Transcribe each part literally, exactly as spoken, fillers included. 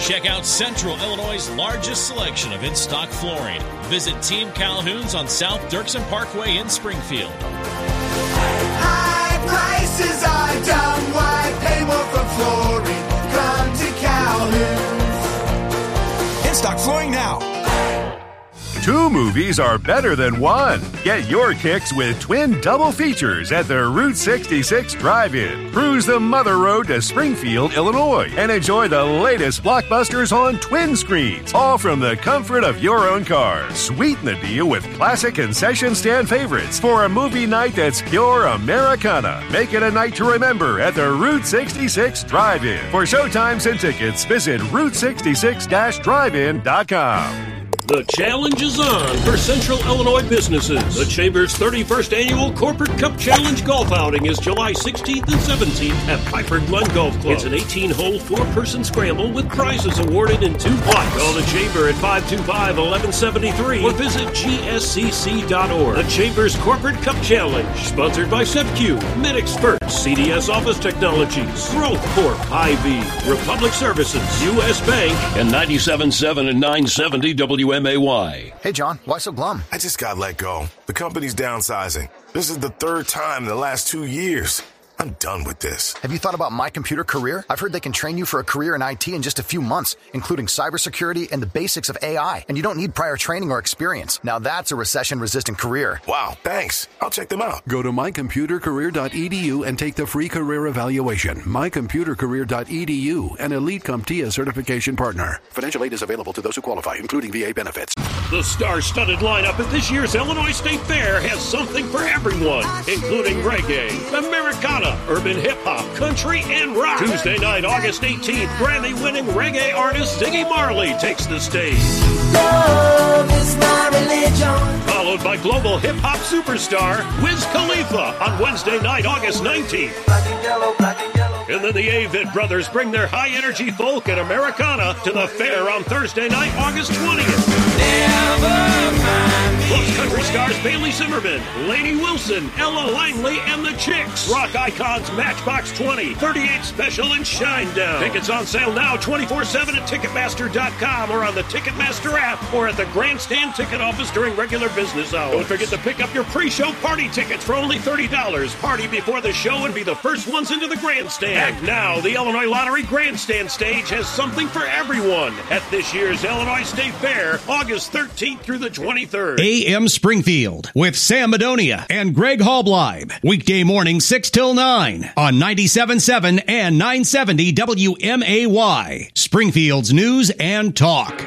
Check out Central Illinois' largest selection of in-stock flooring. Visit Team Calhoun's on South Dirksen Parkway in Springfield. High prices are dumb. Why pay more for flooring? Come to Calhoun's. In-stock flooring now. Two movies are better than one. Get your kicks with twin double features at the Route sixty-six Drive-In. Cruise the Mother Road to Springfield, Illinois, and enjoy the latest blockbusters on twin screens, all from the comfort of your own car. Sweeten the deal with classic concession stand favorites for a movie night that's pure Americana. Make it a night to remember at the Route sixty-six Drive-In. For showtimes and tickets, visit route sixty-six dash drive in dot com. The challenge is on for Central Illinois businesses. The Chamber's thirty-first Annual Corporate Cup Challenge golf outing is July sixteenth and seventeenth at Piper Glen Golf Club. It's an eighteen-hole, four-person scramble with prizes awarded in two blocks. Call the Chamber at five two five, one one seven three or visit G S C C dot org. The Chamber's Corporate Cup Challenge, sponsored by SevQ, MedExpert, C D S Office Technologies, Growth Corp, Hy-Vee, Republic Services, U S Bank, and ninety-seven point seven and nine seventy W M A Y. Hey, John, why so glum? I just got let go. The company's downsizing. This is the third time in the last two years. I'm done with this. Have you thought about My Computer Career? I've heard they can train you for a career in I T in just a few months, including cybersecurity and the basics of A I. And you don't need prior training or experience. Now that's a recession-resistant career. Wow, thanks. I'll check them out. Go to my computer career dot e d u and take the free career evaluation. my computer career dot e d u, an Elite CompTIA certification partner. Financial aid is available to those who qualify, including V A benefits. The star-studded lineup at this year's Illinois State Fair has something for everyone, including reggae, Americana, urban hip-hop, country, and rock. Tuesday night, August eighteenth, Grammy-winning reggae artist Ziggy Marley takes the stage. Love is my religion. Followed by global hip-hop superstar Wiz Khalifa on Wednesday night, August nineteenth. Black and yellow, black and yellow. And then the Avett Brothers bring their high-energy folk and Americana to the fair on Thursday night, August twentieth. Never mind me. Plus country stars Bailey Zimmerman, Lainey Wilson, Ella Langley, and the Chicks. Rock icons Matchbox twenty, thirty-eight Special, and Shinedown. Tickets on sale now twenty-four seven at Ticketmaster dot com or on the Ticketmaster app or at the Grandstand Ticket Office during regular business hours. Don't forget to pick up your pre-show party tickets for only thirty dollars. Party before the show and be the first ones into the Grandstand. And now, the Illinois Lottery Grandstand stage has something for everyone at this year's Illinois State Fair, August thirteenth through the twenty-third. A M Springfield with Sam Madonia and Greg Halbleib. Weekday morning six till nine on ninety-seven point seven and nine seventy W M A Y. Springfield's News and Talk.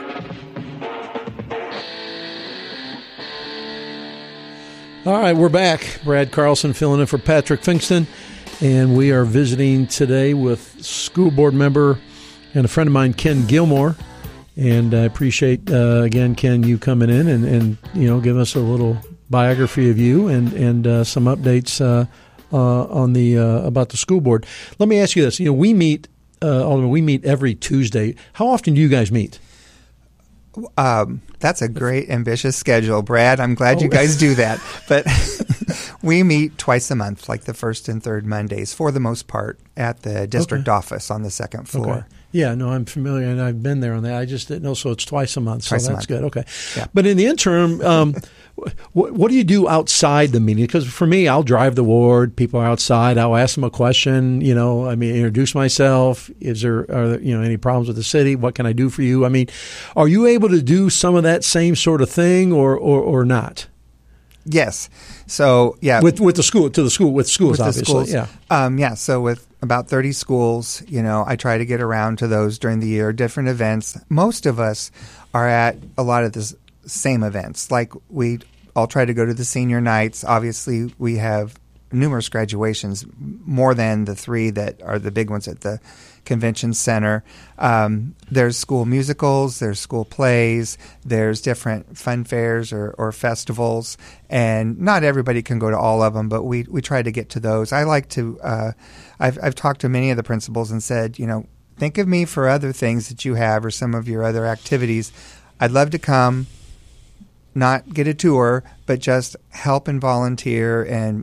All right, we're back. Brad Carlson filling in for Patrick Finkston. And we are visiting today with school board member and a friend of mine, Ken Gilmore. And I appreciate, uh, again, Ken, you coming in and, and, you know, give us a little biography of you and, and uh, some updates uh, uh, on the uh, about the school board. Let me ask you this. You know, we meet, uh, Alderman, we meet every Tuesday. How often do you guys meet? Um, that's a great, ambitious schedule, Brad. I'm glad oh. you guys do that. But we meet twice a month, like the first and third Mondays, for the most part, at the district okay. office on the second floor. Okay. Yeah, no, I'm familiar, and I've been there on that. I just didn't know, so it's twice a month, so twice that's good. Okay. Yeah. But in the interim, um, what, what do you do outside the meeting? Because for me, I'll drive the ward. People are outside. I'll ask them a question. You know, I mean, introduce myself. Is there, are there, you know, any problems with the city? What can I do for you? I mean, are you able to do some of that same sort of thing, or or, or not? Yes. So yeah, with with the school to the school with schools, with obviously. Schools. Yeah. Um, yeah. So with about thirty schools, you know, I try to get around to those during the year, different events. Most of us are at a lot of the same events. Like we all try to go to the senior nights. Obviously, we have numerous graduations, more than the three that are the big ones at the convention center. Um, there's school musicals, there's school plays, there's different fun fairs or, or festivals, and not everybody can go to all of them, but we, we try to get to those. I like to, uh, I've, I've talked to many of the principals and said, you know, think of me for other things that you have or some of your other activities. I'd love to come, not get a tour, but just help and volunteer and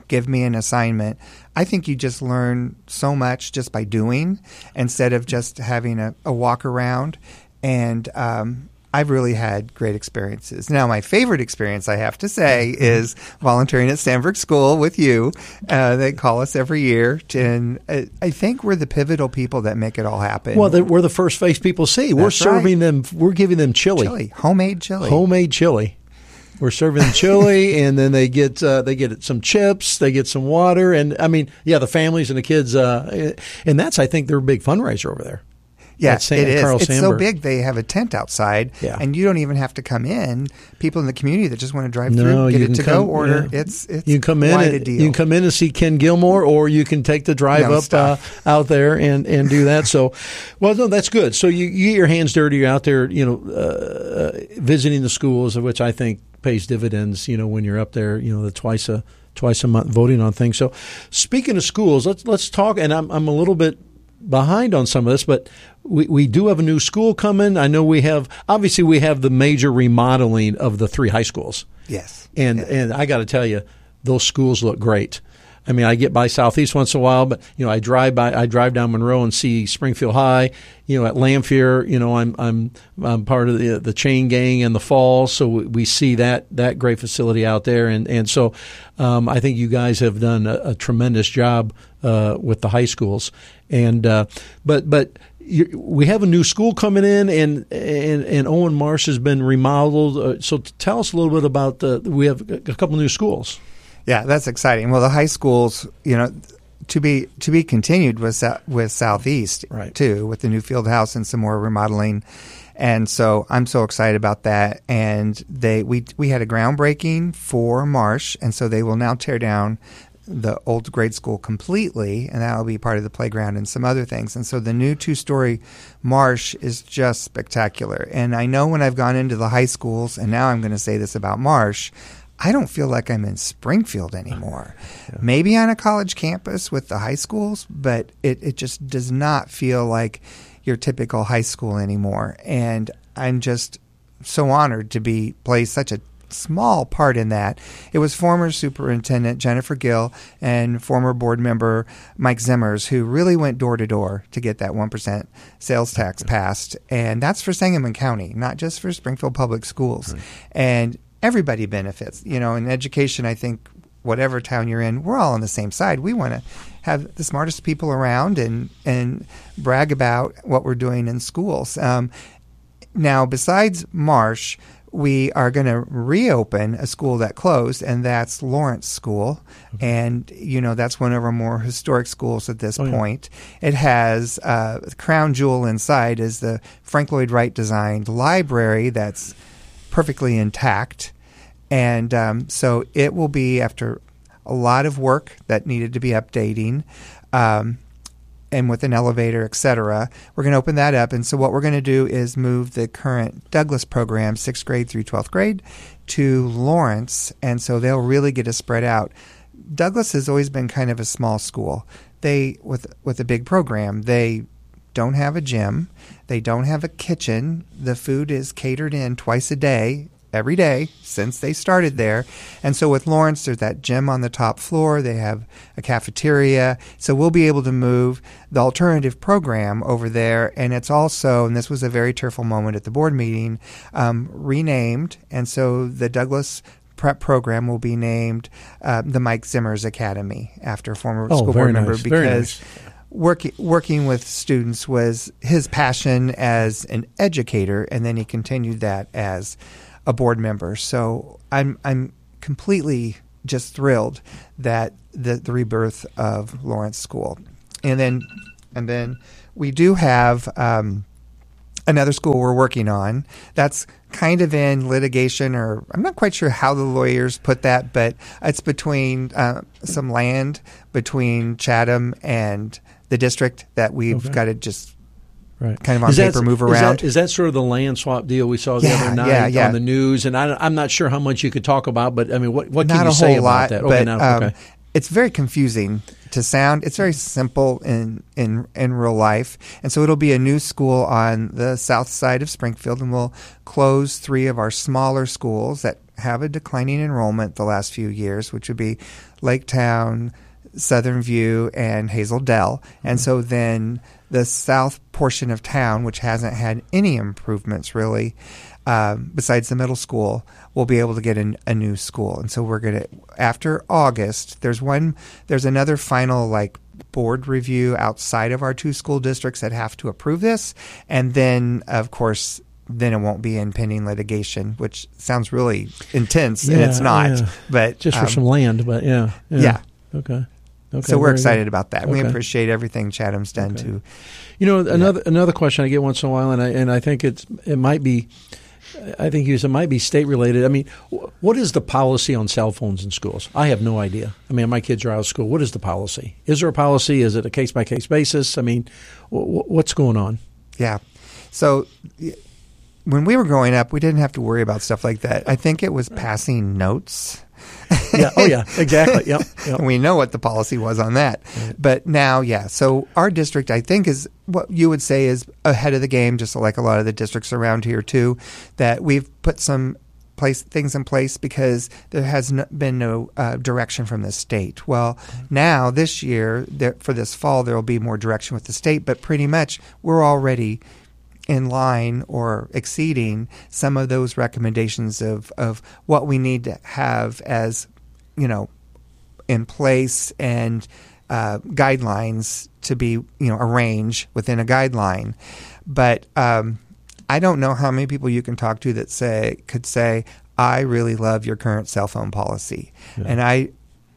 give me an assignment. I think you just learn so much just by doing instead of just having a, a walk around. And um, I've really had great experiences. Now, my favorite experience, I have to say, is volunteering at Stanbrook School with you. Uh, they call us every year. To, and I, I think we're the pivotal people that make it all happen. Well, the, we're the first face people see. We're That's serving right. them. We're giving them chili. Chili. Homemade chili. Homemade chili. We're serving them chili, and then they get uh, they get some chips, they get some water, and I mean, yeah, the families and the kids, uh, and that's I think their big fundraiser over there. Yes, Sam, it is. Carl It's Sandburg. so big they have a tent outside, Yeah. and you don't even have to come in. People in the community that just want to drive No, through, get you it can to come, go order. yeah. It's it's you can come in quite and, a deal. You can come in and see Ken Gilmore, or you can take the drive No up uh, stuff. out there and, and do that. So, well, no, that's good. So you, you get your hands dirty. You're out there, you know, uh, visiting the schools, which I think pays dividends. You know, when you're up there, you know, the twice a twice a month voting on things. So, speaking of schools, let's let's talk. And I'm I'm a little bit behind on some of this, but we, we do have a new school coming. I know we have, obviously we have the major remodeling of the three high schools. Yes. And, yes. and I got to tell you, those schools look great. I mean, I get by Southeast once in a while, but you know, I drive by, I drive down Monroe and see Springfield High. You know, at Lamphere, you know, I'm I'm I'm part of the the chain gang in the fall, so we, we see that that great facility out there, and and so um, I think you guys have done a, a tremendous job uh, with the high schools, and uh, but but. You, we have a new school coming in, and and, and Owen Marsh has been remodeled. Uh, so tell us a little bit about the. We have a couple new schools. Yeah, that's exciting. Well, the high schools, you know, to be to be continued with with Southeast right. too, with the new field house and some more remodeling. And so I'm so excited about that. And they we we had a groundbreaking for Marsh, and so they will now tear down the old grade school completely, and that will be part of the playground and some other things. And so the new two-story Marsh is just spectacular. And I know when I've gone into the high schools, and now I'm going to say this about Marsh, I don't feel like I'm in Springfield anymore. Yeah. Maybe on a college campus with the high schools, but it, it just does not feel like your typical high school anymore. And I'm just so honored to be play such a small part in that. It was former Superintendent Jennifer Gill and former board member Mike Zimmers who really went door to door to get that one percent sales tax passed. And that's for Sangamon County, not just for Springfield Public Schools. Right. And everybody benefits. You know, in education, I think whatever town you're in, we're all on the same side. We want to have the smartest people around and, and brag about what we're doing in schools. Um, now, besides Marsh, we are going to reopen a school that closed, and that's Lawrence School. Okay. And, you know, that's one of our more historic schools at this oh, point. Yeah. It has uh, the crown jewel inside is the Frank Lloyd Wright designed library that's perfectly intact. And um, so it will be, after a lot of work that needed to be updating, um, and with an elevator, et cetera, we're going to open that up. And so what we're going to do is move the current Douglas program, sixth grade through twelfth grade, to Lawrence. And so they'll really get us spread out. Douglas has always been kind of a small school. They, with with a big program, they don't have a gym. They don't have a kitchen. The food is catered in twice a day, every day since they started there. And so with Lawrence, there's that gym on the top floor. They have a cafeteria. So we'll be able to move the alternative program over there. And it's also, and this was a very tearful moment at the board meeting, um, renamed. And so the Douglas prep program will be named uh, the Mike Zimmers Academy after a former oh, school very board member nice. because very nice. Working working with students was his passion as an educator, and then he continued that as a board member. So I'm I'm completely just thrilled that the, the rebirth of Lawrence School, and then and then we do have um, another school we're working on that's kind of in litigation, or I'm not quite sure how the lawyers put that, but it's between uh, some land between Chatham and the district that we've okay. got to just right. kind of on is paper that, move is around. That, is that sort of the land swap deal we saw the yeah, other night yeah, yeah. on the news? And I, I'm not sure how much you could talk about, but I mean, what, what can not you a say whole about lot, that? But, okay, now, um, okay. It's very confusing to sound. It's very simple in, in in real life. And so it'll be a new school on the south side of Springfield, and we'll close three of our smaller schools that have a declining enrollment the last few years, which would be Lake Town, Southern View, and Hazel Dell. And so then the south portion of town, which hasn't had any improvements really, um, besides the middle school, will be able to get an, a new school. And so we're going to, after August, there's one, there's another final like board review outside of our two school districts that have to approve this. And then, of course, then it won't be in pending litigation, which sounds really intense, yeah, and it's not. Yeah. But just for um, some land, but yeah. Yeah. yeah. Okay. Okay, so we're excited good. about that. Okay. We appreciate everything Chatham's done okay. to. You know, yeah. another another question I get once in a while, and I and I think it's it might be, I think it might be state related. I mean, what is the policy on cell phones in schools? I have no idea. I mean, my kids are out of school. What is the policy? Is there a policy? Is it a case by case basis? I mean, what's going on? Yeah. So when we were growing up, we didn't have to worry about stuff like that. I think it was passing notes. yeah. Oh, yeah. Exactly. Yep. yep. We know what the policy was on that. Right. But now, yeah. So our district, I think, is what you would say is ahead of the game, just like a lot of the districts around here, too, that we've put some place things in place because there has no, been no uh, direction from the state. Well, now this year, there, for this fall, there will be more direction with the state, but pretty much we're already in line or exceeding some of those recommendations of, of what we need to have as, you know, in place and uh, guidelines to be, you know, arranged within a guideline. But um, I don't know how many people you can talk to that say could say, I really love your current cell phone policy. Yeah. And I,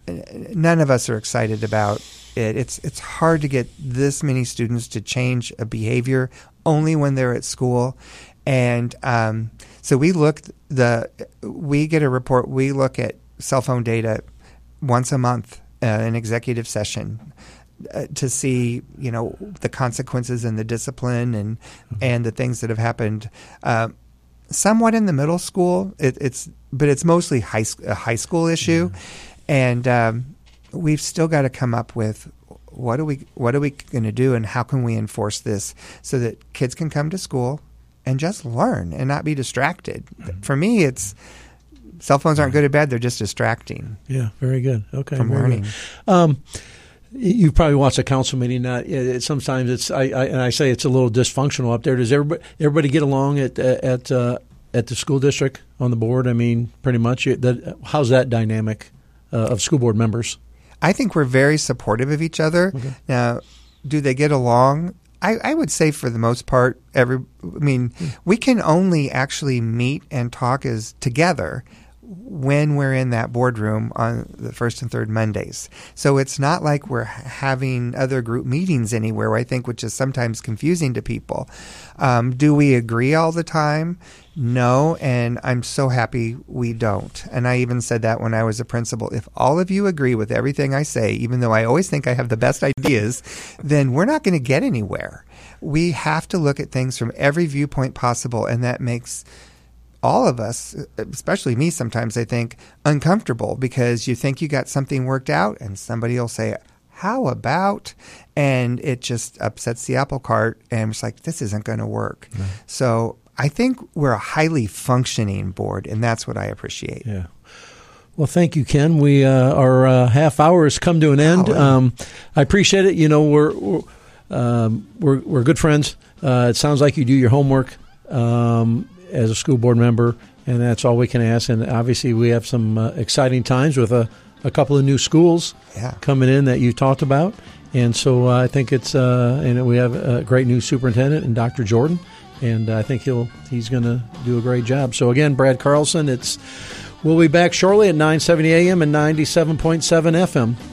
none of us are excited about it. It's it's hard to get this many students to change a behavior only when they're at school. And um, so we look the we get a report. We look at cell phone data once a month, uh, an executive session, uh, to see, you know, the consequences and the discipline and mm-hmm. and the things that have happened. Uh, somewhat in the middle school, it, it's but it's mostly high a high school issue, mm-hmm. and um, we've still got to come up with what are we what are we going to do and how can we enforce this so that kids can come to school and just learn and not be distracted. Mm-hmm. For me, it's cell phones aren't good or bad; they're just distracting. Yeah, very good. Okay, from very learning. Good. Um, you probably watched a council meeting. Not it, sometimes it's I, I and I say it's a little dysfunctional up there. Does everybody everybody get along at at uh, at the school district on the board? I mean, pretty much. That, how's that dynamic uh, of school board members? I think we're very supportive of each other. Okay. Now, do they get along? I, I would say for the most part, every. I mean, mm. we can only actually meet and talk as together when we're in that boardroom on the first and third Mondays. So it's not like we're having other group meetings anywhere, I think, which is sometimes confusing to people. Um, do we agree all the time? No, and I'm so happy we don't. And I even said that when I was a principal. If all of you agree with everything I say, even though I always think I have the best ideas, then we're not going to get anywhere. We have to look at things from every viewpoint possible, and that makes all of us, especially me sometimes, I think, uncomfortable because you think you got something worked out and somebody will say, how about? And it just upsets the apple cart and it's like, this isn't going to work. No. So I think we're a highly functioning board, and that's what I appreciate. Yeah. Well, thank you, Ken. We uh, our uh, half hour has come to an end. Oh, um, I appreciate it. You know, we're we're um, we're, we're good friends. Uh, it sounds like you do your homework um, as a school board member, and that's all we can ask. And obviously, we have some uh, exciting times with a, a couple of new schools yeah. coming in that you talked about. And so uh, I think it's uh, and we have a great new superintendent in Doctor Jordan. And I think he'll he's going to do a great job. So, again, Brad Carlson, it's we'll be back shortly at nine seventy A M and ninety-seven point seven F M.